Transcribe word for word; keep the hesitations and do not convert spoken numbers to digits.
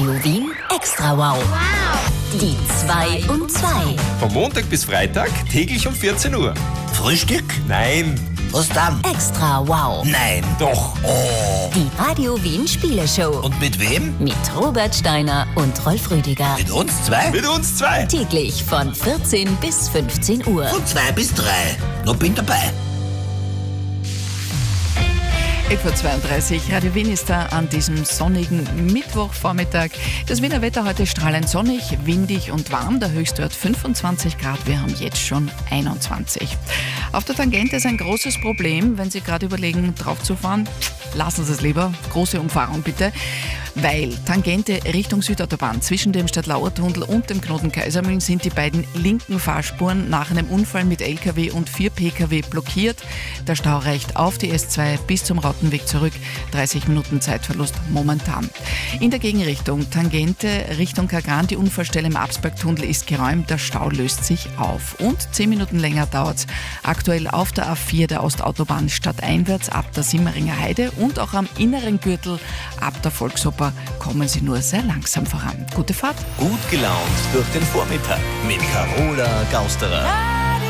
Radio Wien Extra Wow. Die zwei um zwei. Vom Montag bis Freitag täglich um vierzehn Uhr. Frühstück? Nein. Was dann? Extra Wow. Nein. Doch. Oh. Die Radio Wien Spieleshow. Und mit wem? Mit Robert Steiner und Rolf Rüdiger. Mit uns zwei? Mit uns zwei. Täglich von vierzehn bis fünfzehn Uhr. Von zwei bis drei. Noch bin dabei. elf Uhr zweiunddreißig, Radio Wien ist da an diesem sonnigen Mittwochvormittag. Das Wiener Wetter heute strahlend sonnig, windig und warm. Der Höchstwert fünfundzwanzig Grad, wir haben jetzt schon einundzwanzig. Auf der Tangente ist ein großes Problem, wenn Sie gerade überlegen, drauf zu fahren. Lassen Sie es lieber, große Umfahrung bitte. Weil Tangente Richtung Südautobahn zwischen dem Stadtlauer-Tunnel und dem Knoten Kaisermühlen sind die beiden linken Fahrspuren nach einem Unfall mit L K W und vier P K W blockiert. Der Stau reicht auf die S zwei bis zum Rautenweg zurück. dreißig Minuten Zeitverlust momentan. In der Gegenrichtung Tangente Richtung Kagran, die Unfallstelle im Absbergtunnel ist geräumt. Der Stau löst sich auf. Und zehn Minuten länger dauert es aktuell auf der A vier der Ostautobahn stadteinwärts ab der Simmeringer Heide und auch am inneren Gürtel ab der Volksoper kommen Sie nur sehr langsam voran. Gute Fahrt. Gut gelaunt durch den Vormittag mit Carola Gausterer.